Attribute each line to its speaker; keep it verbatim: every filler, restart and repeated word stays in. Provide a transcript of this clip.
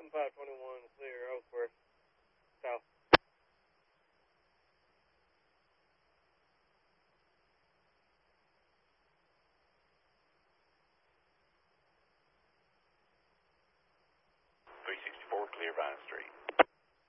Speaker 1: five twenty-one, clear, Ellsworth, south.
Speaker 2: three sixty-four, clear Vine Street.